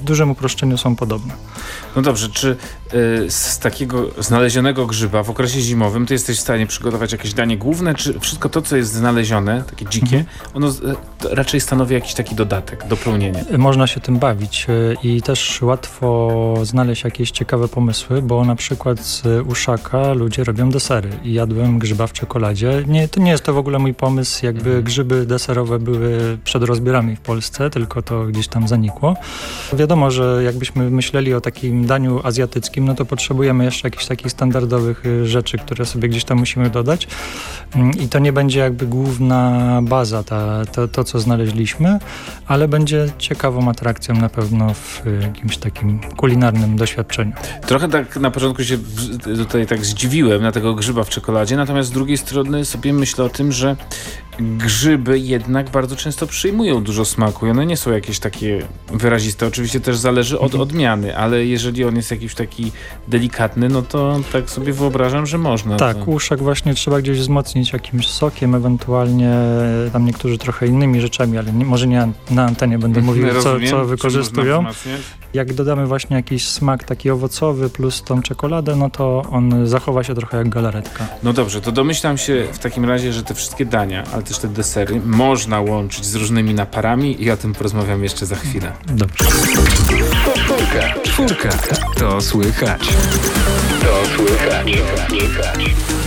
dużym uproszczeniu są podobne. No dobrze, czy z takiego znalezionego grzyba w okresie zimowym ty jesteś w stanie przygotować jakieś danie główne, czy wszystko to, co jest znalezione, takie dzikie, ono raczej stanowi jakiś taki dodatek, dopełnienie? Można się tym bawić i też łatwo znaleźć jakieś ciekawe pomysły, bo na przykład z uszaka ludzie robią desery i jadłem grzyba w czekoladzie. To nie jest to w ogóle mój pomysł, jakby grzyby deserowe były przed rozbiorami w Polsce, tylko to gdzieś tam zanikło. Wiadomo, że jakbyśmy myśleli o takim daniu azjatyckim, no to potrzebujemy jeszcze jakichś takich standardowych rzeczy, które sobie gdzieś tam musimy dodać i to nie będzie jakby główna baza, to co znaleźliśmy, ale będzie ciekawą atrakcją na pewno w jakimś takim kulinarnym doświadczeniu. Trochę tak na początku się tutaj tak zdziwiłem na tego grzyba w czekoladzie, natomiast z drugiej strony sobie myślę o tym, że grzyby jednak bardzo często przyjmują dużo smaku i one nie są jakieś takie wyraziste. Oczywiście też zależy od odmiany, ale jeżeli on jest jakiś taki delikatny, no to tak sobie wyobrażam, że można. Tak, uszek właśnie trzeba gdzieś wzmocnić jakimś sokiem, ewentualnie tam niektórzy trochę innymi rzeczami, ale może nie na antenie będę mówił, co wykorzystują. Jak dodamy właśnie jakiś smak taki owocowy plus tą czekoladę, no to on zachowa się trochę jak galaretka. No dobrze, to domyślam się w takim razie, że te wszystkie dania, ale też te desery można łączyć z różnymi naparami i o tym porozmawiam jeszcze za chwilę. Dobrze. Czwórka. To słychać.